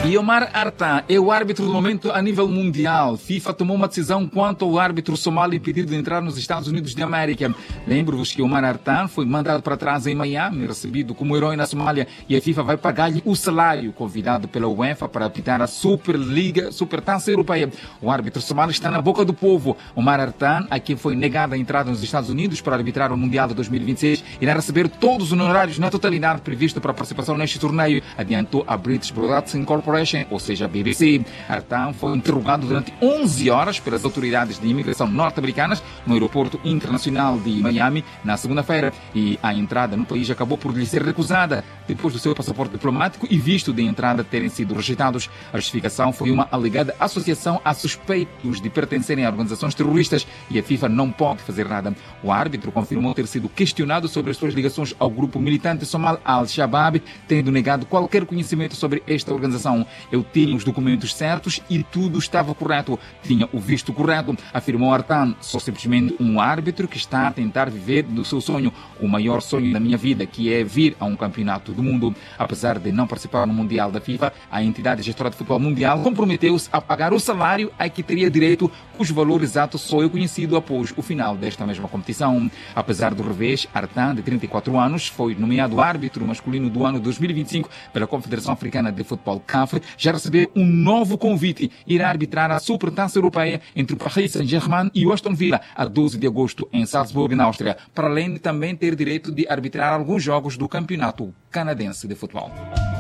E Omar Artan é o árbitro do momento a nível mundial. FIFA tomou uma decisão quanto ao árbitro somali impedido de entrar nos Estados Unidos de América. Lembro-vos que Omar Artan foi mandado para trás em Miami, recebido como herói na Somália, e a FIFA vai pagar-lhe o salário, convidado pela UEFA para apitar a Supertaça Europeia. O árbitro somali está na boca do povo. Omar Artan, a quem foi negada a entrada nos Estados Unidos para arbitrar o Mundial de 2026, irá receber todos os honorários na totalidade previsto para a participação neste torneio, adiantou a British Broadcasting Corporation, ou seja, a BBC. Artan foi interrogado durante 11 horas pelas autoridades de imigração norte-americanas no aeroporto internacional de Miami na segunda-feira, e a entrada no país acabou por lhe ser recusada depois do seu passaporte diplomático e visto de entrada terem sido rejeitados. A justificação foi uma alegada associação a suspeitos de pertencerem a organizações terroristas e a FIFA não pode fazer nada. O árbitro confirmou ter sido questionado sobre as suas ligações ao grupo militante somal Al-Shabaab, tendo negado qualquer conhecimento sobre esta organização. Eu tinha os documentos certos e tudo estava correto. Tinha o visto correto, afirmou Artan. Sou simplesmente um árbitro que está a tentar viver do seu sonho, o maior sonho da minha vida, que é vir a um campeonato do mundo. Apesar de não participar no Mundial da FIFA, a entidade gestora de futebol mundial comprometeu-se a pagar o salário a que teria direito, cujo valor exato só é conhecido após o final desta mesma competição. Apesar do revés, Artan, de 34 anos, foi nomeado árbitro masculino do ano 2025 pela Confederação Africana de Futebol CAF, já recebeu um novo convite. Irá arbitrar a Supertaça Europeia entre o Paris Saint-Germain e o Aston Villa a 12 de agosto em Salzburgo, na Áustria, para além de também ter direito de arbitrar alguns jogos do Campeonato Canadense de Futebol.